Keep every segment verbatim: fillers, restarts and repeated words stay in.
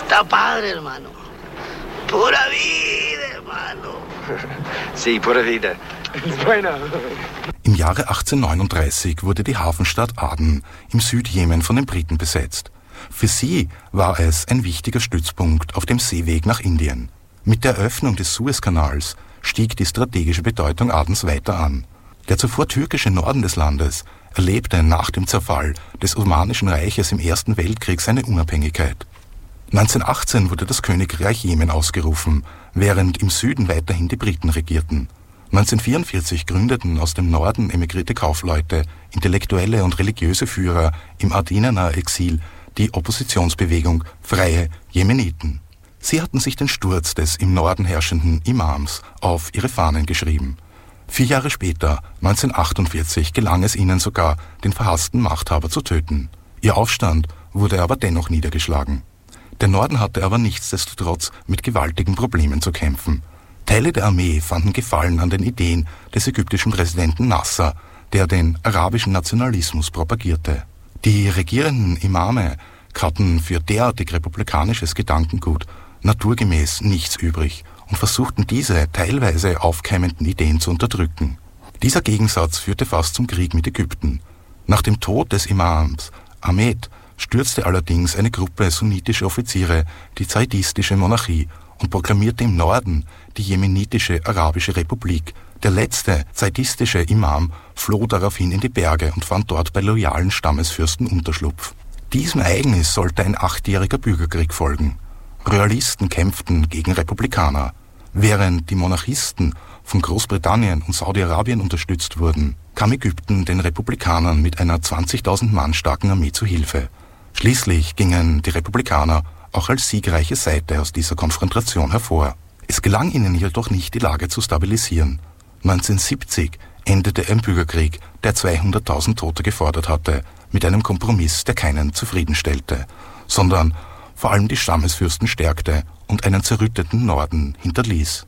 Está padre, hermano. Pura vida, hermano. Sí, pura vida. Bueno. Im Jahre achtzehnhundertneununddreißig wurde die Hafenstadt Aden im Südjemen von den Briten besetzt. Für sie war es ein wichtiger Stützpunkt auf dem Seeweg nach Indien. Mit der Eröffnung des Suezkanals stieg die strategische Bedeutung Adens weiter an. Der zuvor türkische Norden des Landes erlebte nach dem Zerfall des Osmanischen Reiches im Ersten Weltkrieg seine Unabhängigkeit. neunzehnhundertachtzehn wurde das Königreich Jemen ausgerufen, während im Süden weiterhin die Briten regierten. neunzehnhundertvierundvierzig gründeten aus dem Norden emigrierte Kaufleute, Intellektuelle und religiöse Führer im Adenener Exil die Oppositionsbewegung Freie Jemeniten. Sie hatten sich den Sturz des im Norden herrschenden Imams auf ihre Fahnen geschrieben. Vier Jahre später, neunzehnhundertachtundvierzig, gelang es ihnen sogar, den verhassten Machthaber zu töten. Ihr Aufstand wurde aber dennoch niedergeschlagen. Der Norden hatte aber nichtsdestotrotz mit gewaltigen Problemen zu kämpfen. Teile der Armee fanden Gefallen an den Ideen des ägyptischen Präsidenten Nasser, der den arabischen Nationalismus propagierte. Die regierenden Imame hatten für derartig republikanisches Gedankengut naturgemäß nichts übrig und versuchten diese teilweise aufkeimenden Ideen zu unterdrücken. Dieser Gegensatz führte fast zum Krieg mit Ägypten. Nach dem Tod des Imams Ahmed stürzte allerdings eine Gruppe sunnitischer Offiziere die zaidistische Monarchie und proklamierte im Norden die jemenitische Arabische Republik. Der letzte zaidistische Imam floh daraufhin in die Berge und fand dort bei loyalen Stammesfürsten Unterschlupf. Diesem Ereignis sollte ein achtjähriger Bürgerkrieg folgen. Royalisten kämpften gegen Republikaner. Während die Monarchisten von Großbritannien und Saudi-Arabien unterstützt wurden, kam Ägypten den Republikanern mit einer zwanzigtausend Mann starken Armee zu Hilfe. Schließlich gingen die Republikaner auch als siegreiche Seite aus dieser Konfrontation hervor. Es gelang ihnen jedoch nicht, die Lage zu stabilisieren. neunzehnhundertsiebzig endete ein Bürgerkrieg, der zweihunderttausend Tote gefordert hatte, mit einem Kompromiss, der keinen zufriedenstellte, sondern vor allem die Stammesfürsten stärkte und einen zerrütteten Norden hinterließ.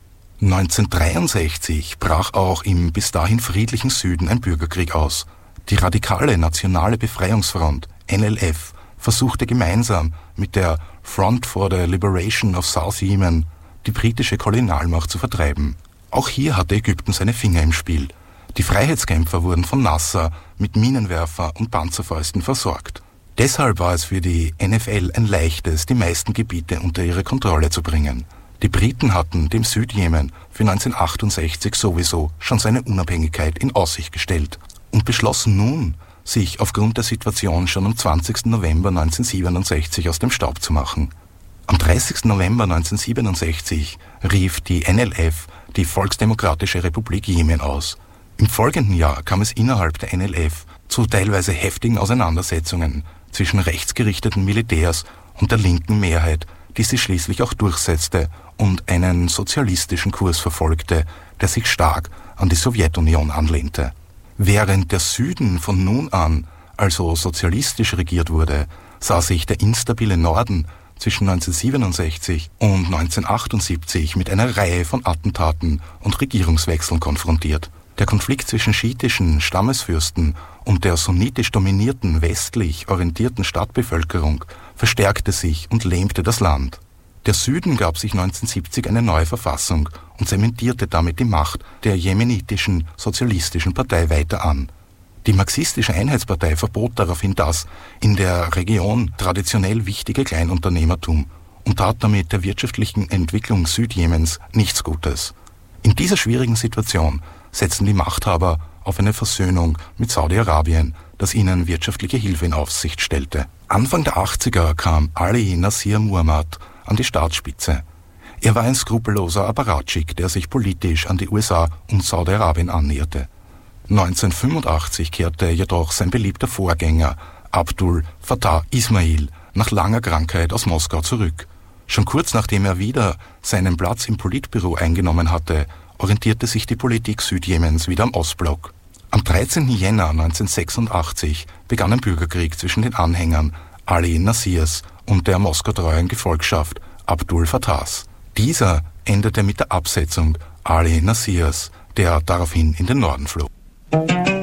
neunzehnhundertdreiundsechzig brach auch im bis dahin friedlichen Süden ein Bürgerkrieg aus. Die radikale Nationale Befreiungsfront, N L F, versuchte gemeinsam mit der Front for the Liberation of South Yemen die britische Kolonialmacht zu vertreiben. Auch hier hatte Ägypten seine Finger im Spiel. Die Freiheitskämpfer wurden von Nasser mit Minenwerfer und Panzerfäusten versorgt. Deshalb war es für die N F L ein leichtes, die meisten Gebiete unter ihre Kontrolle zu bringen. Die Briten hatten dem Südjemen für neunzehnhundertachtundsechzig sowieso schon seine Unabhängigkeit in Aussicht gestellt und beschlossen nun, sich aufgrund der Situation schon am zwanzigsten November neunzehnhundertsiebenundsechzig aus dem Staub zu machen. Am dreißigsten November neunzehnhundertsiebenundsechzig rief die N L F die Volksdemokratische Republik Jemen aus. Im folgenden Jahr kam es innerhalb der N L F zu teilweise heftigen Auseinandersetzungen zwischen rechtsgerichteten Militärs und der linken Mehrheit, die sich schließlich auch durchsetzte und einen sozialistischen Kurs verfolgte, der sich stark an die Sowjetunion anlehnte. Während der Süden von nun an also sozialistisch regiert wurde, sah sich der instabile Norden zwischen neunzehnhundertsiebenundsechzig und neunzehnhundertachtundsiebzig mit einer Reihe von Attentaten und Regierungswechseln konfrontiert. Der Konflikt zwischen schiitischen Stammesfürsten und der sunnitisch dominierten, westlich orientierten Stadtbevölkerung verstärkte sich und lähmte das Land. Der Süden gab sich neunzehnhundertsiebzig eine neue Verfassung und zementierte damit die Macht der jemenitischen Sozialistischen Partei weiter an. Die Marxistische Einheitspartei verbot daraufhin das in der Region traditionell wichtige Kleinunternehmertum und tat damit der wirtschaftlichen Entwicklung Südjemens nichts Gutes. In dieser schwierigen Situation setzten die Machthaber auf eine Versöhnung mit Saudi-Arabien, das ihnen wirtschaftliche Hilfe in Aussicht stellte. Anfang der achtziger kam Ali Nasir Muhammad an die Staatsspitze. Er war ein skrupelloser Apparatschik, der sich politisch an die U S A und Saudi-Arabien annäherte. neunzehnhundertfünfundachtzig kehrte jedoch sein beliebter Vorgänger Abdul Fattah Ismail nach langer Krankheit aus Moskau zurück. Schon kurz nachdem er wieder seinen Platz im Politbüro eingenommen hatte, orientierte sich die Politik Südjemens wieder am Ostblock. Am dreizehnten Jänner neunzehnhundertsechsundachtzig begann ein Bürgerkrieg zwischen den Anhängern Ali Nasirs und der moskautreuen Gefolgschaft Abdul Fattahs. Dieser endete mit der Absetzung Ali Nasirs, der daraufhin in den Norden floh.